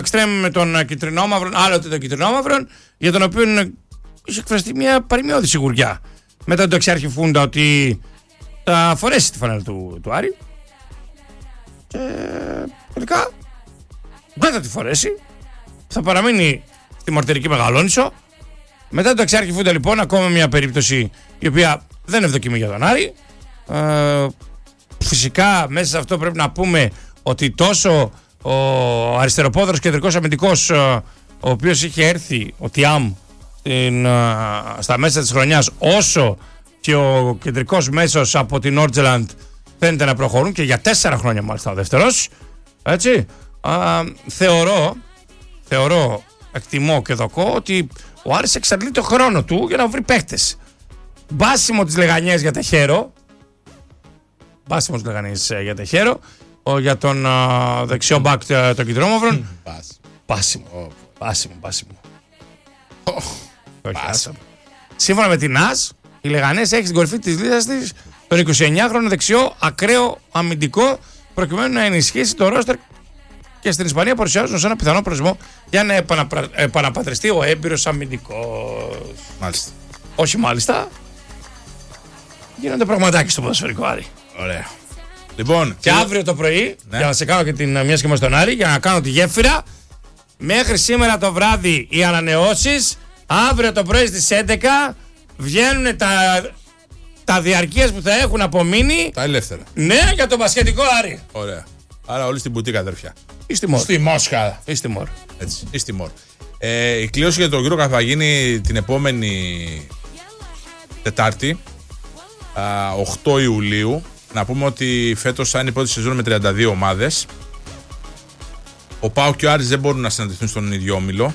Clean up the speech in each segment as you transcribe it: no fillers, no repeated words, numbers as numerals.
εξτρέμ με τον κυτρινόμαυρον, άλλοτε τον κυτρινόμαυρον, για τον οποίο είχε εκφραστεί μια παροιμιώδη σιγουριά μετά τον Ταξιάρχη Φούντα ότι θα φορέσει τη φανέλα του Άρη. Και τελικά δεν θα τη φορέσει. Θα παραμείνει στη Μορτερική Μεγαλόνισσο. Μετά τον Ταξιάρχη Φούντα, λοιπόν, ακόμα μια περίπτωση η οποία δεν ευδοκιμεί για τον Άρη. Φυσικά μέσα σε αυτό πρέπει να πούμε ότι τόσο ο αριστεροπόδρος κεντρικός αμυντικός, ο οποίος είχε έρθει, ο Τιάμ, στα μέσα της χρονιάς, όσο και ο κεντρικός μέσος από την Νόρτζελαντ φαίνεται να προχωρούν και για 4 χρόνια μάλιστα ο δεύτερος. Έτσι. Θεωρώ, εκτιμώ και δοκώ ότι ο Άρης εξαντλεί το χρόνο του για να βρει παίχτες. Μπάσιμο της Λεγανιές για Τεχέρο. Για τον δεξιό μπακ των Κυτρινόμαυρων. Μπάσιμο. Σύμφωνα με την ΑΣ, η Λεγανές έχει στην κορυφή της λίστας της τον 29χρονο δεξιό ακραίο αμυντικό, προκειμένου να ενισχύσει το ρόστερ, και στην Ισπανία παρουσιάζουν ως ένα πιθανό προορισμό για να επαναπατριστεί ο έμπειρος αμυντικός. Μάλιστα. Όχι μάλιστα. Γίνονται πραγματάκι στο ποδοσφαιρικό Άρη. Ωραία. Λοιπόν, και αύριο το πρωί, για να σε κάνω και την μια σχήμα στον Άρη, για να κάνω τη γέφυρα, μέχρι σήμερα το βράδυ οι ανανεώσεις, αύριο το πρωί στις 11 βγαίνουν τα διαρκείας που θα έχουν απομείνει. Τα ελεύθερα. Ναι, για το μπασκετικό Άρη. Ωραία. Άρα όλοι στην μπουτίκα, αδερφιά. Ή στη Μόρ. Στη Μόσχα. Ή στη Μόρ. Έτσι, ή στη Μόρ. Η κλήρωση για τον Euro θα γίνει την επόμενη Τετάρτη, 8 Ιουλίου. Να πούμε ότι φέτος θα είναι η πρώτη σεζόν με 32 ομάδες. Ο ΠΑΟΚ και ο Άρης δεν μπορούν να συναντηθούν στον ίδιο όμιλο.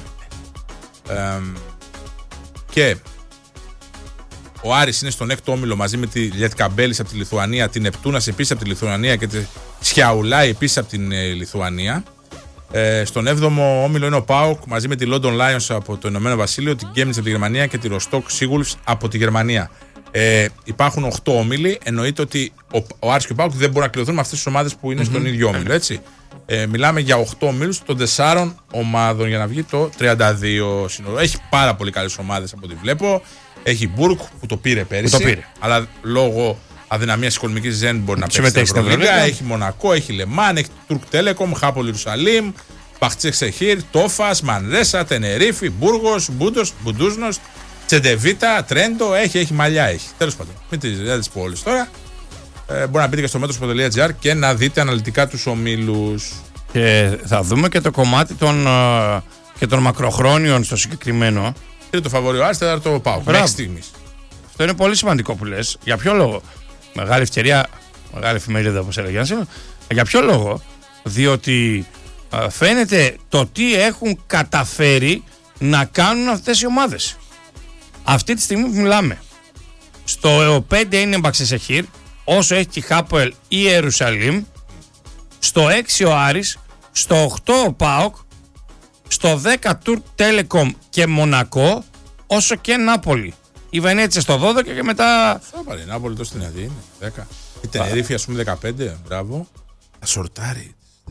Και ο Άρης είναι στον έκτο όμιλο μαζί με τη Λιετκαμπέλης από τη Λιθουανία, την Νεπτούνας επίσης από τη Λιθουανία και τη Σιαουλάη επίσης από την Λιθουανία. Στον 7ο όμιλο είναι ο ΠΑΟΚ μαζί με τη London Lions από το Ηνωμένο Βασίλειο, την Γκέμνιτς από τη Γερμανία και τη Rostock Seagulls από τη Γερμανία. Υπάρχουν 8 όμιλοι. Εννοείται ότι ο Άρης και ο ΠΑΟΚ δεν μπορούν να κληρωθούν με αυτές τις ομάδες που είναι στον ίδιο όμιλο. Έτσι. Μιλάμε για 8 ομίλους των 4 ομάδων για να βγει το 32 σύνολο. Έχει πάρα πολύ καλές ομάδες από ό,τι βλέπω. Έχει Μπουργκ που το πήρε πέρυσι. Αλλά λόγω αδυναμίας οικονομικής δεν μπορεί να παίξει στην Ευρωλίγα. Έχει Μονακό, έχει Λεμάν, έχει Τουρκ Τέλεκομ, Χάπολ Ιερουσαλήμ, Παχτσέ Σεχίρ, Τόφας, Μανρέσα, Τενερίφη, Μπούργος, Μπουντούσνος, Τσεντεβίτα, Τρέντο, έχει μαλλιά έχει. Τέλος πάντων, μην τις πω όλες τώρα. Μπορεί να μπείτε και στο metros.gr και να δείτε αναλυτικά τους ομίλους. Και θα δούμε και το κομμάτι των μακροχρόνιων στο συγκεκριμένο. Το φαβορί ο Άρης, τέταρτο ΠΑΟΚ. Μέχρι στιγμής. Αυτό είναι πολύ σημαντικό που λες. Για ποιο λόγο? Μεγάλη ευκαιρία, μεγάλη εφημερίδα όπως έλεγε σήμερα. Για ποιο λόγο? Διότι φαίνεται το τι έχουν καταφέρει να κάνουν αυτές οι ομάδες. Αυτή τη στιγμή που μιλάμε, στο 5 είναι Μπαξεσεχήρ, όσο έχει και η Χάπολ ή Ιερουσαλήμ, στο 6 ο Άρης, στο 8 ο ΠΑΟΚ, στο 10 Τουρκ Τέλεκομ και Μονακό, όσο και Νάπολη. Η Βενέτσια στο 12 και μετά. Θα πάρει η Νάπολη τόσο στην Αθήνα, 10. Η Τενερίφη, ας πούμε, 15. Μπράβο. Θα σορτάρει.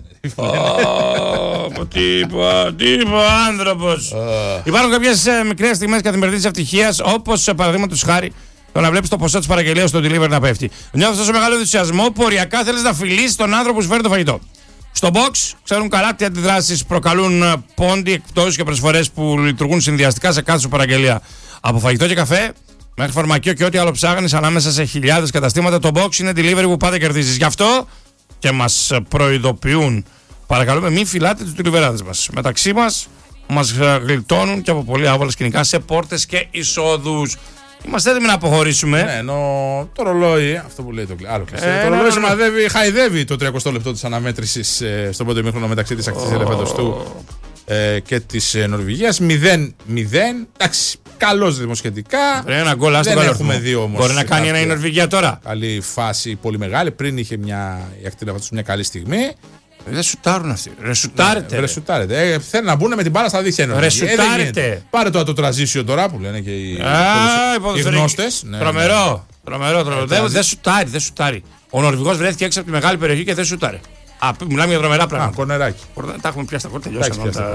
Τίποτα, άνθρωπος. Υπάρχουν κάποιες μικρές στιγμές καθημερινής ευτυχίας, όπως παραδείγματος χάρη το να βλέπεις το ποσό της παραγγελίας στο delivery να πέφτει. Νιώθεις τόσο μεγάλο ενθουσιασμό που οριακά θέλεις να φιλήσεις τον άνθρωπο που σου φέρει το φαγητό. Στο box ξέρουν καλά τι αντιδράσεις προκαλούν πόντι, εκπτώσεις και προσφορές που λειτουργούν συνδυαστικά σε κάθε σου παραγγελία. Από φαγητό και καφέ μέχρι φαρμακείο και ό,τι άλλο ψάχνεις ανάμεσα σε χιλιάδες καταστήματα, το box είναι delivery που πάντα κερδίζεις. Γι' αυτό και μας προειδοποιούν, παρακαλούμε, μην φυλάτε τους deliverάδες μας. Μεταξύ μας γλιτώνουν και από πολύ άβολα σκηνικά σε πόρτες και εισόδους. Είμαστε έτοιμοι να αποχωρήσουμε. Ναι, ενώ το ρολόι, αυτό που λέει το άλλο κλειστό. Το ρολόι σημαδεύει, χαϊδεύει το 30 λεπτό της αναμέτρησης στον πρώτο ημίχρονο μεταξύ της Ακτής Ελεφαντοστού και της Νορβηγίας. 0-0. Εντάξει, καλώς δημοσχετικά. Ένα γκολ, δεν έχουμε δει όμως. Μπορεί να κάνει ένα η Νορβηγία τώρα. Καλή φάση, πολύ μεγάλη. Πριν είχε η Ακτή Ελεφαντοστού μια καλή στιγμή. Δεν σουτάρουν αυτοί. Ρεσουτάρετε. Θέλουν να μπουν με την μπάλα στα δίχτυα. Ρεσουτάρετε. Πάρε το transition τώρα που λένε και οι γνώστες. Τρομερό. Δεν σουτάρει. Ο Νορβηγός βρέθηκε έξω από τη μεγάλη περιοχή και δεν σουτάρει. Μιλάμε για δρομερά πράγματα. Κορνεράκι. Τα έχουμε πιάσει τα κόρτα, τελειώσαμε.